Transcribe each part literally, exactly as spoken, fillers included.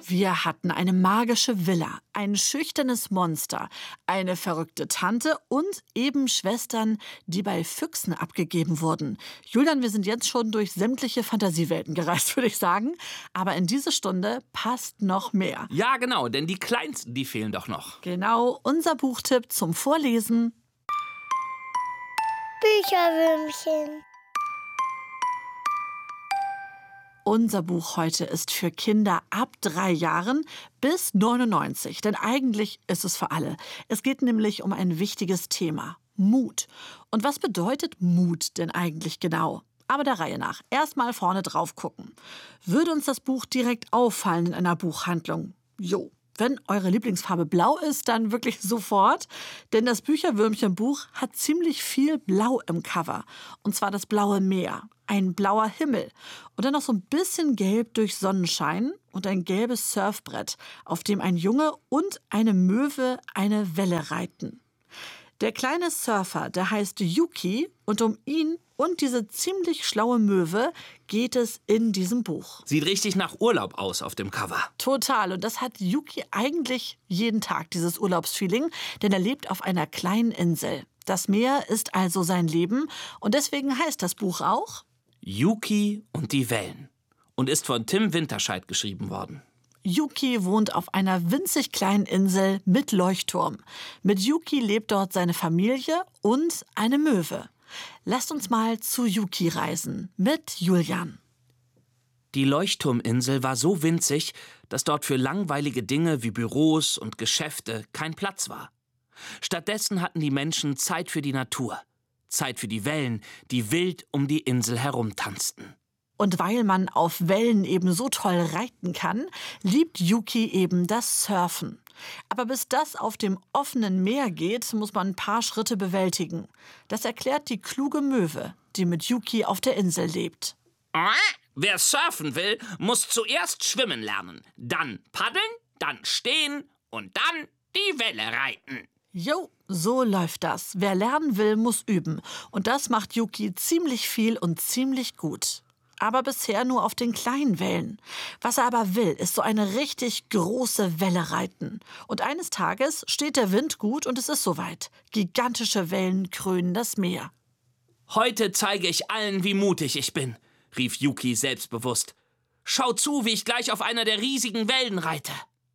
Wir hatten eine magische Villa, ein schüchternes Monster, eine verrückte Tante und eben Schwestern, die bei Füchsen abgegeben wurden. Julian, wir sind jetzt schon durch sämtliche Fantasiewelten gereist, würde ich sagen. Aber in diese Stunde passt noch mehr. Ja, genau, denn die Kleinsten, die fehlen doch noch. Genau, unser Buchtipp zum Vorlesen. Bücherwürmchen. Unser Buch heute ist für Kinder ab drei Jahren bis neunundneunzig, denn eigentlich ist es für alle. Es geht nämlich um ein wichtiges Thema, Mut. Und was bedeutet Mut denn eigentlich genau? Aber der Reihe nach. Erstmal vorne drauf gucken. Würde uns das Buch direkt auffallen in einer Buchhandlung? Jo. Wenn eure Lieblingsfarbe blau ist, dann wirklich sofort. Denn das Bücherwürmchen-Buch hat ziemlich viel Blau im Cover. Und zwar das blaue Meer, ein blauer Himmel und dann noch so ein bisschen Gelb durch Sonnenschein und ein gelbes Surfbrett, auf dem ein Junge und eine Möwe eine Welle reiten. Der kleine Surfer, der heißt Yuki und um ihn und diese ziemlich schlaue Möwe geht es in diesem Buch. Sieht richtig nach Urlaub aus auf dem Cover. Total. Und das hat Yuki eigentlich jeden Tag, dieses Urlaubsfeeling, denn er lebt auf einer kleinen Insel. Das Meer ist also sein Leben und deswegen heißt das Buch auch Yuki und die Wellen und ist von Tim Winterscheid geschrieben worden. Yuki wohnt auf einer winzig kleinen Insel mit Leuchtturm. Mit Yuki lebt dort seine Familie und eine Möwe. Lasst uns mal zu Yuki reisen mit Julian. Die Leuchtturminsel war so winzig, dass dort für langweilige Dinge wie Büros und Geschäfte kein Platz war. Stattdessen hatten die Menschen Zeit für die Natur, Zeit für die Wellen, die wild um die Insel herumtanzten. Und weil man auf Wellen eben so toll reiten kann, liebt Yuki eben das Surfen. Aber bis das auf dem offenen Meer geht, muss man ein paar Schritte bewältigen. Das erklärt die kluge Möwe, die mit Yuki auf der Insel lebt. Wer surfen will, muss zuerst schwimmen lernen, dann paddeln, dann stehen und dann die Welle reiten. Jo, so läuft das. Wer lernen will, muss üben. Und das macht Yuki ziemlich viel und ziemlich gut. Aber bisher nur auf den kleinen Wellen. Was er aber will, ist so eine richtig große Welle reiten. Und eines Tages steht der Wind gut und es ist soweit. Gigantische Wellen krönen das Meer. Heute zeige ich allen, wie mutig ich bin, rief Yuki selbstbewusst. Schau zu, wie ich gleich auf einer der riesigen Wellen reite.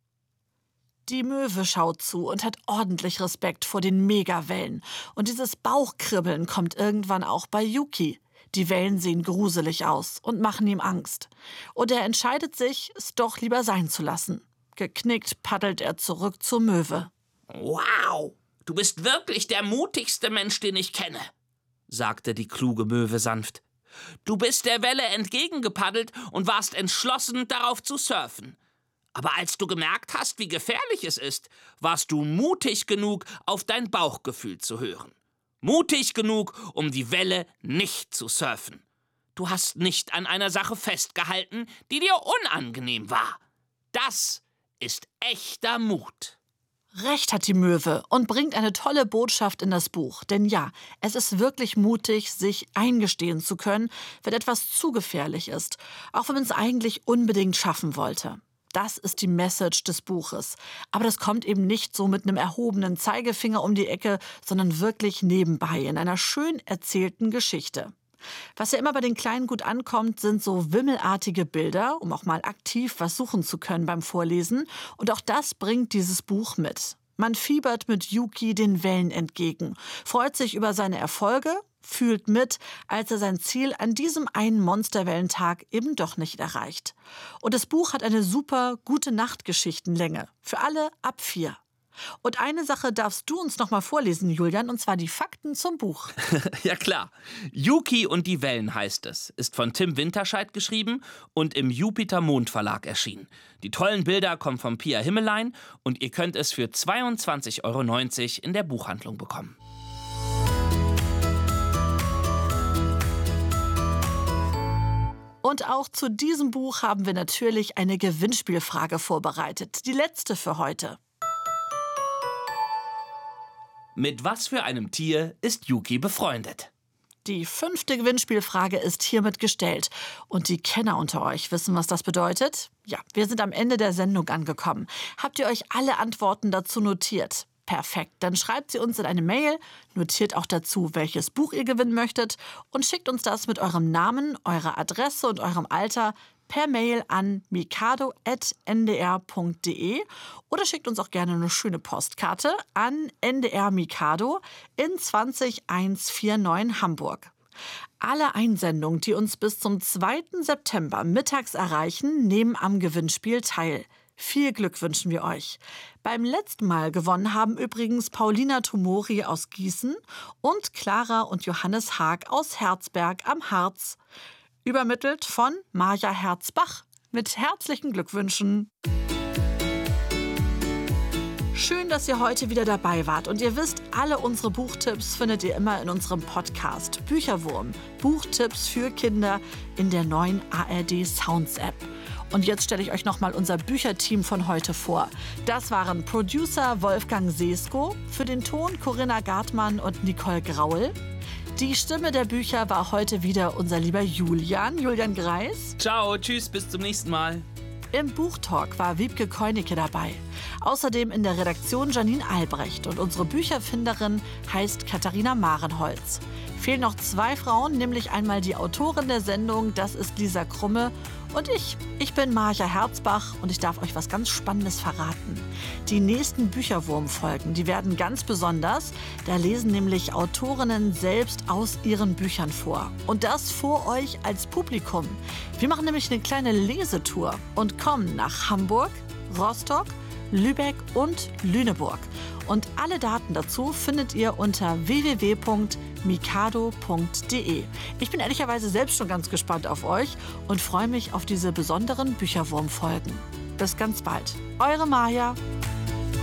Die Möwe schaut zu und hat ordentlich Respekt vor den Megawellen. Und dieses Bauchkribbeln kommt irgendwann auch bei Yuki. Die Wellen sehen gruselig aus und machen ihm Angst. Und er entscheidet sich, es doch lieber sein zu lassen. Geknickt paddelt er zurück zur Möwe. Wow, du bist wirklich der mutigste Mensch, den ich kenne, sagte die kluge Möwe sanft. Du bist der Welle entgegengepaddelt und warst entschlossen, darauf zu surfen. Aber als du gemerkt hast, wie gefährlich es ist, warst du mutig genug, auf dein Bauchgefühl zu hören. Mutig genug, um die Welle nicht zu surfen. Du hast nicht an einer Sache festgehalten, die dir unangenehm war. Das ist echter Mut. Recht hat die Möwe und bringt eine tolle Botschaft in das Buch. Denn ja, es ist wirklich mutig, sich eingestehen zu können, wenn etwas zu gefährlich ist, auch wenn man es eigentlich unbedingt schaffen wollte. Das ist die Message des Buches. Aber das kommt eben nicht so mit einem erhobenen Zeigefinger um die Ecke, sondern wirklich nebenbei in einer schön erzählten Geschichte. Was ja immer bei den Kleinen gut ankommt, sind so wimmelartige Bilder, um auch mal aktiv was suchen zu können beim Vorlesen. Und auch das bringt dieses Buch mit. Man fiebert mit Yuki den Wellen entgegen, freut sich über seine Erfolge, fühlt mit, als er sein Ziel an diesem einen Monsterwellentag eben doch nicht erreicht. Und das Buch hat eine super Gute-Nacht-Geschichtenlänge. Für alle ab vier. Und eine Sache darfst du uns noch mal vorlesen, Julian, und zwar die Fakten zum Buch. Ja klar. Yuki und die Wellen heißt es. Ist von Tim Winterscheid geschrieben und im Jupiter-Mond-Verlag erschienen. Die tollen Bilder kommen von Pia Himmelein und ihr könnt es für zweiundzwanzig Euro neunzig in der Buchhandlung bekommen. Und auch zu diesem Buch haben wir natürlich eine Gewinnspielfrage vorbereitet. Die letzte für heute. Mit was für einem Tier ist Yuki befreundet? Die fünfte Gewinnspielfrage ist hiermit gestellt. Und die Kenner unter euch wissen, was das bedeutet? Ja, wir sind am Ende der Sendung angekommen. Habt ihr euch alle Antworten dazu notiert? Perfekt, dann schreibt sie uns in eine Mail, notiert auch dazu, welches Buch ihr gewinnen möchtet und schickt uns das mit eurem Namen, eurer Adresse und eurem Alter per Mail an mikado at n d r punkt d e oder schickt uns auch gerne eine schöne Postkarte an N D R Mikado in zwanzig einhundertneunundvierzig Hamburg. Alle Einsendungen, die uns bis zum zweiten September mittags erreichen, nehmen am Gewinnspiel teil. Viel Glück wünschen wir euch. Beim letzten Mal gewonnen haben übrigens Paulina Tomori aus Gießen und Clara und Johannes Haag aus Herzberg am Harz. Übermittelt von Maja Herzbach mit herzlichen Glückwünschen. Schön, dass ihr heute wieder dabei wart. Und ihr wisst, alle unsere Buchtipps findet ihr immer in unserem Podcast Bücherwurm. Buchtipps für Kinder in der neuen A R D Sounds App. Und jetzt stelle ich euch nochmal unser Bücherteam von heute vor. Das waren Producer Wolfgang Sesko, für den Ton Corinna Gartmann und Nicole Graul. Die Stimme der Bücher war heute wieder unser lieber Julian, Julian Greis. Ciao, tschüss, bis zum nächsten Mal. Im Buchtalk war Wiebke Keunicke dabei. Außerdem in der Redaktion Janine Albrecht und unsere Bücherfinderin heißt Katharina Marenholz. Fehlen noch zwei Frauen, nämlich einmal die Autorin der Sendung, das ist Lisa Krumme, und ich. Ich bin Maja Herzbach und ich darf euch was ganz Spannendes verraten. Die nächsten Bücherwurm-Folgen, die werden ganz besonders. Da lesen nämlich Autorinnen selbst aus ihren Büchern vor. Und das vor euch als Publikum. Wir machen nämlich eine kleine Lesetour und kommen nach Hamburg, Rostock, Lübeck und Lüneburg. Und alle Daten dazu findet ihr unter w w w punkt mikado punkt d e. Ich bin ehrlicherweise selbst schon ganz gespannt auf euch und freue mich auf diese besonderen Bücherwurm-Folgen. Bis ganz bald. Eure Maja.